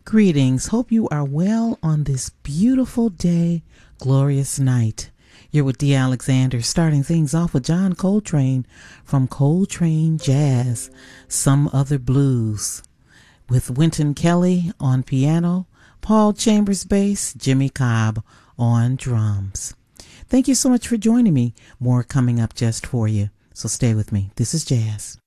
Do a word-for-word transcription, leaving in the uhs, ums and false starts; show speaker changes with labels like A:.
A: Greetings. Hope you are well on this beautiful day, glorious night. You're with Dee Alexander, starting things off with John Coltrane from Coltrane Jazz, Some Other Blues, with Wynton Kelly on piano, Paul Chambers bass, Jimmy Cobb on drums. Thank you so much for joining me. More coming up just for you, so stay with me. This is Jazz.